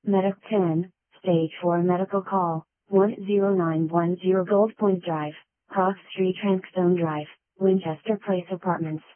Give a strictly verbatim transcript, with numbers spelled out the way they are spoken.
Medic ten, Stage four Medical Call, one zero nine one zero Gold Point Drive, Cross Street Trankstone Drive, Winchester Place Apartments.